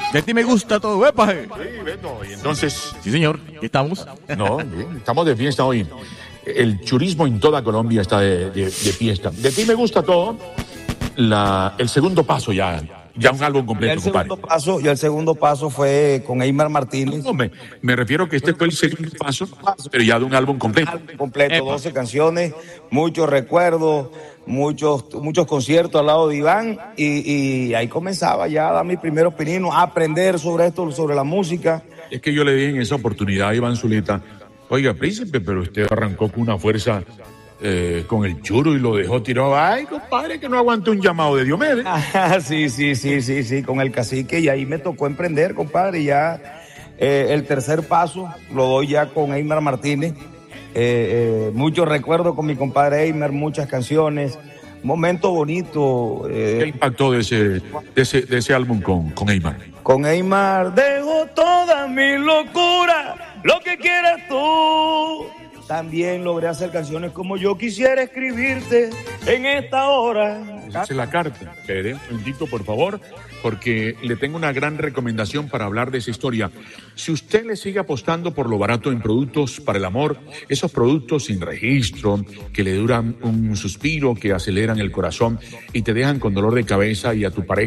De ti me gusta todo, ¿epa? Sí, Beto, y entonces... Sí, señor, aquí estamos. No, estamos de fiesta hoy. El churismo en toda Colombia está de fiesta. De ti me gusta todo. El segundo paso ya un álbum completo, compadre. El segundo paso fue con Eymar Martínez. No, me refiero que este fue el segundo paso, pero ya de un álbum completo. Completo, 12 canciones, muchos recuerdos, muchos conciertos al lado de Iván y ahí comenzaba ya a dar mis primeros pininos, a aprender sobre esto, sobre la música. Es que yo le di en esa oportunidad a Iván Zuleta, oiga, príncipe, pero usted arrancó con una fuerza con el churo y lo dejó tirado. Ay, compadre, que no aguante un llamado de Diomedes. Sí, con el cacique y ahí me tocó emprender, compadre, ya el tercer paso lo doy ya con Eymar Martínez. Muchos recuerdos con mi compadre Eymar, muchas canciones, momento bonito. ¿Qué impactó de ese álbum con Eymar? Con Eymar dejo toda mi locura, lo que quieras tú. También logré hacer canciones como Yo quisiera escribirte en esta hora. Esa es la carta. Quede un momentito, por favor, porque le tengo una gran recomendación para hablar de esa historia. Si usted le sigue apostando por lo barato en productos para el amor, esos productos sin registro, que le duran un suspiro, que aceleran el corazón y te dejan con dolor de cabeza y a tu pareja